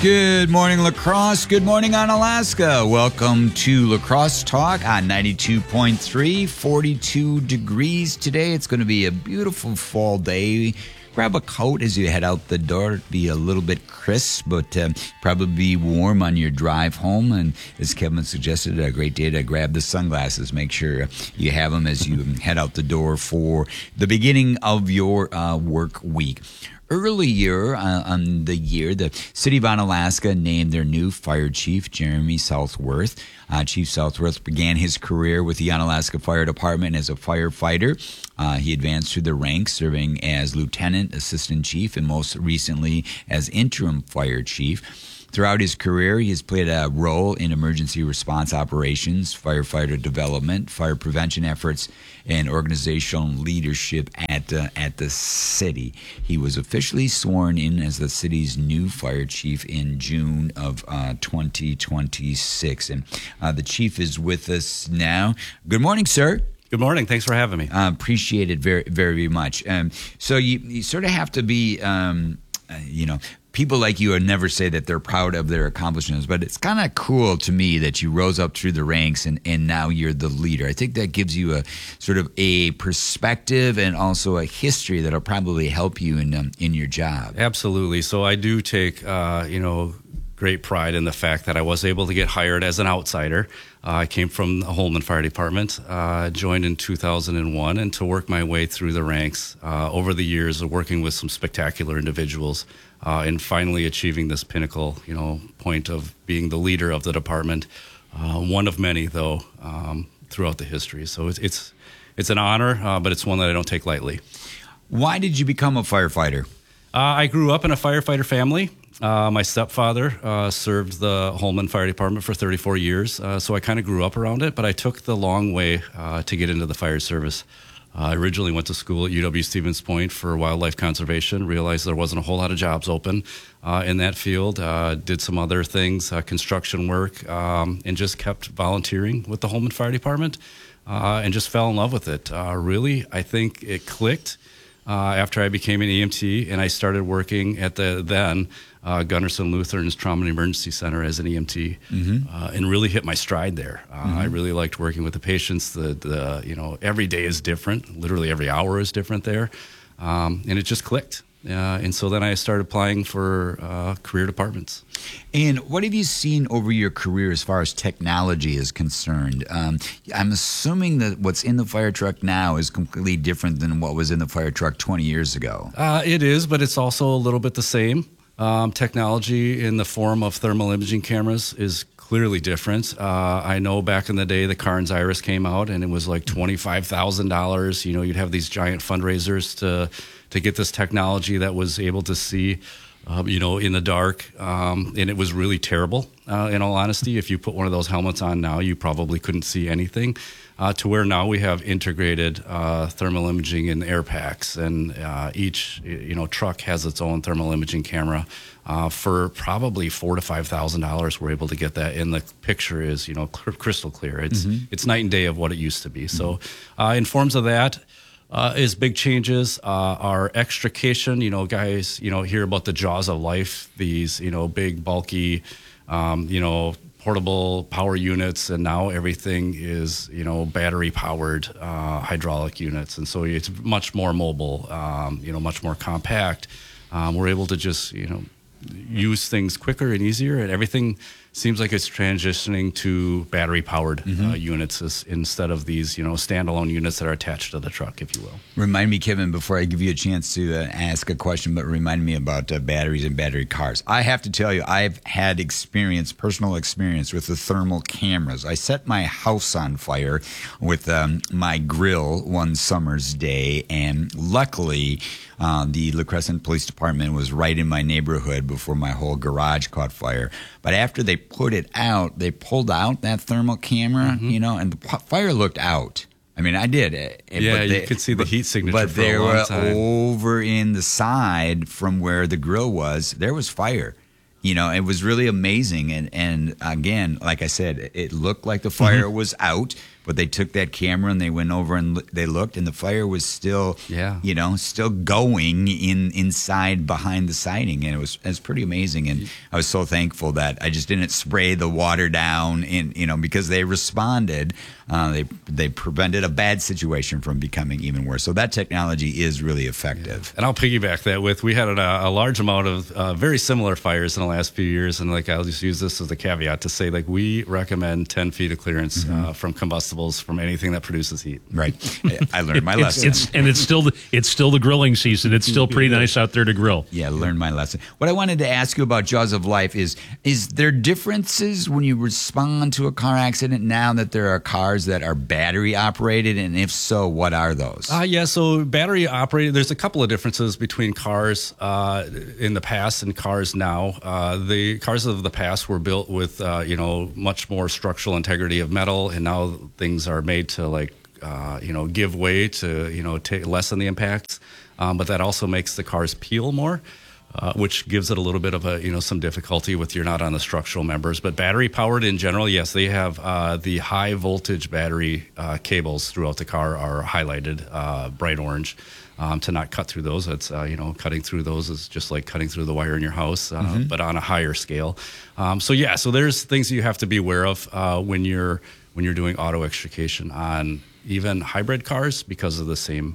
Good morning, La Crosse. Good morning on Alaska. Welcome to La Crosse Talk on 92.3, 42 degrees today. It's going to be a beautiful fall day. Grab a coat as you head out the door. It'll be a little bit crisp, but probably be warm on your drive home. And as Kevin suggested, a great day to grab the sunglasses. Make sure you have them as you head out the door for the beginning of your work week. Earlier on the year, the City of Onalaska named their new fire chief, Jeremy Southworth. Chief Southworth began his career with the Onalaska Fire Department as a firefighter. He advanced through the ranks, serving as lieutenant, assistant chief, and most recently as interim fire chief. Throughout his career, he has played a role in emergency response operations, firefighter development, fire prevention efforts, and organizational leadership at the city. He was officially sworn in as the city's new fire chief in June of 2026. And the chief is with us now. Good morning, sir. Good morning. Thanks for having me. Appreciate it very, very much. So you sort of have to be, people like you would never say that they're proud of their accomplishments, but it's kind of cool to me that you rose up through the ranks and now you're the leader. I think that gives you a sort of a perspective and also a history that'll probably help you in your job. Absolutely. So I do take, great pride in the fact that I was able to get hired as an outsider. I came from the Holmen Fire Department, joined in 2001, and to work my way through the ranks over the years of working with some spectacular individuals and finally achieving this pinnacle, point of being the leader of the department. One of many, though, throughout the history. So it's an honor, but it's one that I don't take lightly. Why did you become a firefighter? I grew up in a firefighter family. My stepfather served the Holmen Fire Department for 34 years, so I kind of grew up around it, but I took the long way to get into the fire service. I originally went to school at UW-Stevens Point for wildlife conservation, realized there wasn't a whole lot of jobs open in that field, did some other things, construction work, and just kept volunteering with the Holmen Fire Department and just fell in love with it. Really, I think it clicked after I became an EMT and I started working at the then Gunderson Lutheran's Trauma and Emergency Center as an EMT, and really hit my stride there. I really liked working with the patients. Every day is different. Literally every hour is different there, and it just clicked. And so then I started applying for career departments. And what have you seen over your career as far as technology is concerned? I'm assuming that what's in the fire truck now is completely different than what was in the fire truck 20 years ago. It is, but it's also a little bit the same. Technology in the form of thermal imaging cameras is clearly different. I know back in the day the Carnes Iris came out and it was like $25,000. You'd have these giant fundraisers to get this technology that was able to see in the dark, and it was really terrible. In all honesty, if you put one of those helmets on now, you probably couldn't see anything. To where now we have integrated thermal imaging in air packs, and each truck has its own thermal imaging camera. For probably $4,000 to $5,000, we're able to get that, and the picture is crystal clear. It's night and day of what it used to be. So, in forms of that. Is big changes. Our extrication, guys, hear about the jaws of life, these, big, bulky, portable power units, and now everything is, battery-powered hydraulic units. And so it's much more mobile, much more compact. We're able to just, use things quicker and easier, and everything seems like it's transitioning to battery-powered units instead of these, standalone units that are attached to the truck, if you will. Remind me, Kevin, before I give you a chance to ask a question, but remind me about batteries and battery cars. I have to tell you, I've had personal experience with the thermal cameras. I set my house on fire with my grill one summer's day, and luckily the La Crescent Police Department was right in my neighborhood before my whole garage caught fire. But after they put it out, they pulled out that thermal camera, and the fire looked out. I mean, I did. You could see the heat signature for a long time. But they were over in the side from where the grill was. There was fire. It was really amazing. And again, like I said, it looked like the fire was out, but they took that camera and they went over and they looked, and the fire was still, still going inside behind the siding, and it was pretty amazing. And I was so thankful that I just didn't spray the water down, because they responded. They prevented a bad situation from becoming even worse. So that technology is really effective. And I'll piggyback that with, we had a large amount of very similar fires in the last few years, and I'll just use this as a caveat to say, we recommend 10 feet of clearance from combustibles, from anything that produces heat. Right. I learned my lesson. It's still the grilling season. It's still pretty nice out there to grill. Yeah, learned my lesson. What I wanted to ask you about Jaws of Life is there differences when you respond to a car accident now that there are cars that are battery operated, and if so, what are those? So battery operated, there's a couple of differences between cars in the past and cars now. The cars of the past were built with much more structural integrity of metal, and now things are made to give way to lessen the impacts, but that also makes the cars peel more. Which gives it a little bit of some difficulty with you're not on the structural members. But battery powered in general, yes, they have the high voltage battery cables throughout the car are highlighted bright orange to not cut through those. That's cutting through those is just like cutting through the wire in your house, but on a higher scale. So there's things you have to be aware of when you're doing auto extrication on even hybrid cars because of the same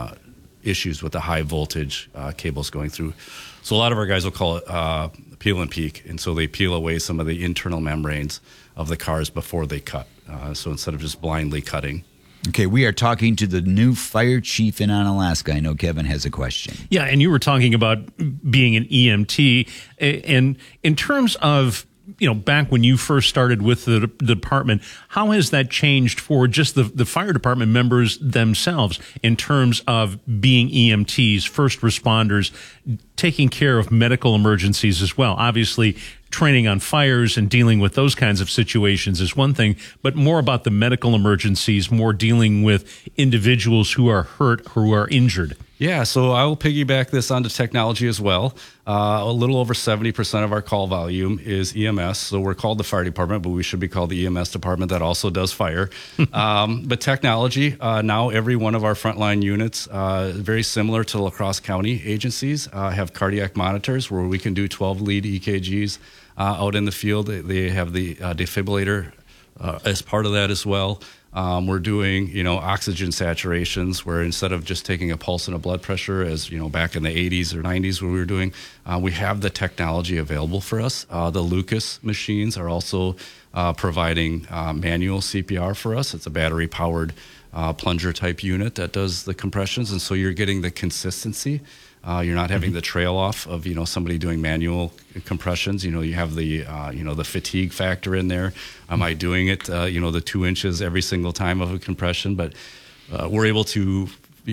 issues with the high voltage cables going through. So a lot of our guys will call it peel and peek, and so they peel away some of the internal membranes of the cars before they cut. So instead of just blindly cutting. Okay, we are talking to the new fire chief in Onalaska. I know Kevin has a question. Yeah, and you were talking about being an EMT, and in terms of back when you first started with the department, how has that changed for just the fire department members themselves in terms of being EMTs, first responders, taking care of medical emergencies as well? Obviously, training on fires and dealing with those kinds of situations is one thing, but more about the medical emergencies, more dealing with individuals who are hurt, who are injured. Yeah, so I will piggyback this onto technology as well. A little over 70% of our call volume is EMS. So we're called the fire department, but we should be called the EMS department that also does fire. But technology, now every one of our frontline units, very similar to La Crosse County agencies, have cardiac monitors where we can do 12 lead EKGs out in the field. They have the defibrillator as part of that as well. We're doing, oxygen saturations where instead of just taking a pulse and a blood pressure as, back in the 80s or 90s when we were doing, we have the technology available for us. The Lucas machines are also providing manual CPR for us. It's a battery powered plunger type unit that does the compressions. And so you're getting the consistency. You're not having the trail off of somebody doing manual compressions. You have the the fatigue factor in there. Am I doing it the 2 inches every single time of a compression? But we're able to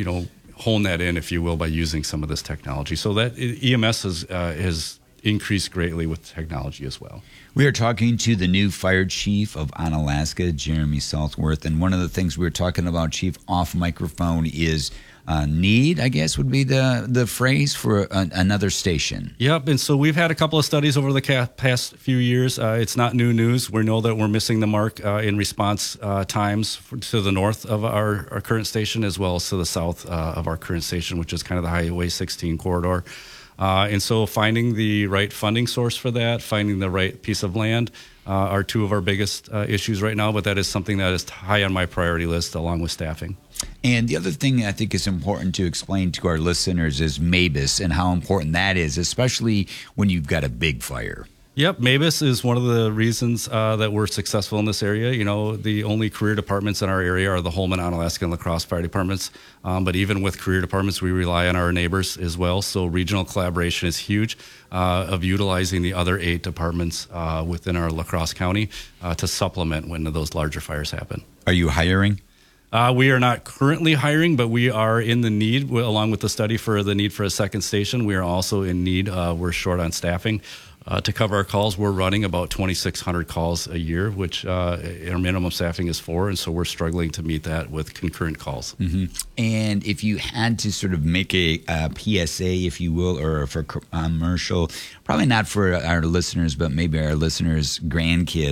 hone that in, if you will, by using some of this technology. So that EMS has increased greatly with technology as well. We are talking to the new fire chief of Onalaska, Jeremy Southworth, and one of the things we were talking about, Chief, off microphone is need, I guess, would be the phrase for another station. Yep, and so we've had a couple of studies over the past few years. It's not new news. We know that we're missing the mark in response times to the north of our current station as well as to the south of our current station, which is kind of the Highway 16 corridor. And so finding the right funding source for that, finding the right piece of land are two of our biggest issues right now, but that is something that is high on my priority list along with staffing. And the other thing I think is important to explain to our listeners is MABUS and how important that is, especially when you've got a big fire. Yep, MABUS is one of the reasons that we're successful in this area. The only career departments in our area are the Holmen, Onalaska, and La Crosse fire departments. But even with career departments, we rely on our neighbors as well. So regional collaboration is huge of utilizing the other 8 departments within our La Crosse County to supplement when those larger fires happen. Are you hiring? We are not currently hiring, but we are in the need, along with the study for the need for a second station. We are also in need. We're short on staffing. To cover our calls, we're running about 2,600 calls a year, which our minimum staffing is 4, and so we're struggling to meet that with concurrent calls. Mm-hmm. And if you had to sort of make a PSA, if you will, or for commercial, probably not for our listeners, but maybe our listeners' grandkids,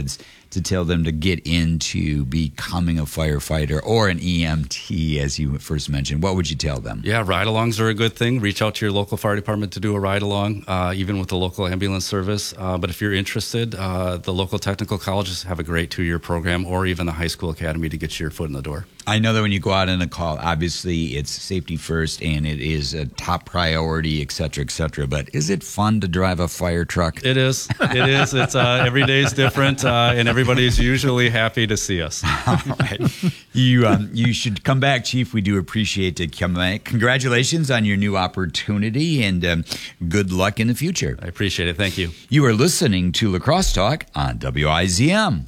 to tell them to get into becoming a firefighter or an EMT, as you first mentioned, what would you tell them? Yeah, ride-alongs are a good thing. Reach out to your local fire department to do a ride-along, even with the local ambulance service. But if you're interested, the local technical colleges have a great 2-year program, or even the high school academy to get your foot in the door. I know that when you go out on a call, obviously it's safety first and it is a top priority, et cetera, but is it fun to drive a fire truck? It is. It is. It's every day is different, and everybody's usually happy to see us. All right. You should come back, Chief. We do appreciate it. Come back. Congratulations on your new opportunity, and good luck in the future. I appreciate it. Thank you. You are listening to La Crosse Talk on WIZM.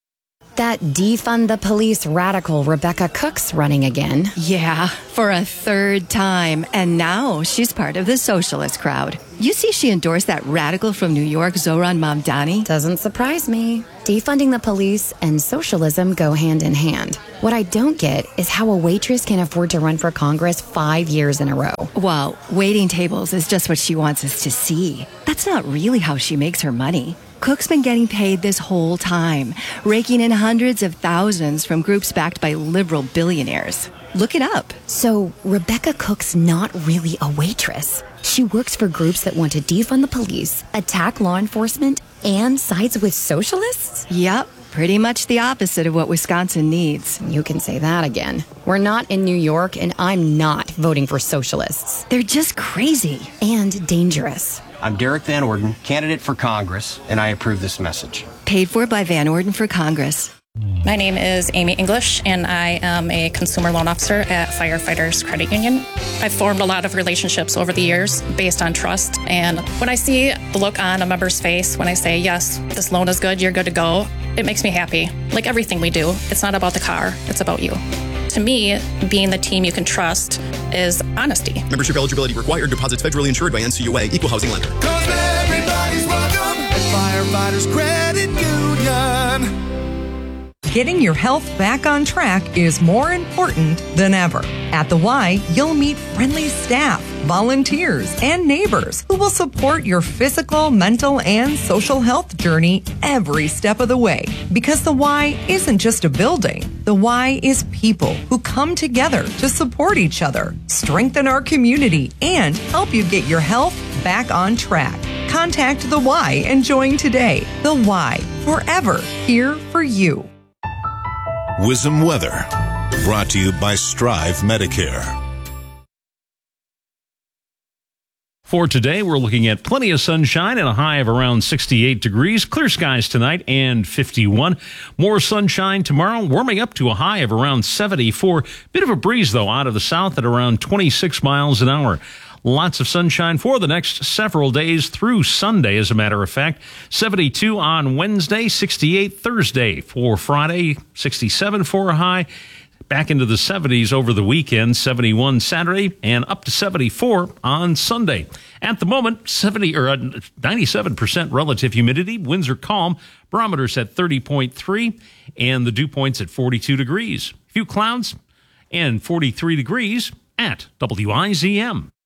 That defund the police radical Rebecca Cook's running again. Yeah, for a third time. And now she's part of the socialist crowd. You see she endorsed that radical from New York, Zohran Mamdani? Doesn't surprise me. Defunding the police and socialism go hand in hand. What I don't get is how a waitress can afford to run for Congress 5 years in a row. Well, waiting tables is just what she wants us to see. That's not really how she makes her money. Cook's been getting paid this whole time, raking in hundreds of thousands from groups backed by liberal billionaires. Look it up. So Rebecca Cook's not really a waitress. She works for groups that want to defund the police, attack law enforcement, and sides with socialists? Yep, pretty much the opposite of what Wisconsin needs. You can say that again. We're not in New York, and I'm not voting for socialists. They're just crazy. And dangerous. I'm Derek Van Orden, candidate for Congress, and I approve this message. Paid for by Van Orden for Congress. My name is Amy English, and I am a consumer loan officer at Firefighters Credit Union. I've formed a lot of relationships over the years based on trust, and when I see the look on a member's face when I say, yes, this loan is good, you're good to go, it makes me happy. Like everything we do, it's not about the car, it's about you. To me, being the team you can trust is honesty. Membership eligibility required. Deposits federally insured by NCUA. Equal housing lender. 'Cause everybody's welcome at Firefighters Credit Union. Getting your health back on track is more important than ever. At the Y, you'll meet friendly staff, volunteers, and neighbors who will support your physical, mental, and social health journey every step of the way. Because the Y isn't just a building. The Y is people who come together to support each other, strengthen our community, and help you get your health back on track. Contact the Y and join today. The Y, forever here for you. WIZM Weather, brought to you by Strive Medicare. For today, we're looking at plenty of sunshine and a high of around 68 degrees. Clear skies tonight and 51. More sunshine tomorrow, warming up to a high of around 74. Bit of a breeze, though, out of the south at around 26 miles an hour. Lots of sunshine for the next several days through Sunday, as a matter of fact. 72 on Wednesday, 68 Thursday. For Friday, 67 for a high. Back into the 70s over the weekend, 71 Saturday, and up to 74 on Sunday. At the moment, 97% relative humidity. Winds are calm. Barometer's at 30.3, and the dew point's at 42 degrees. Few clouds and 43 degrees at WIZM.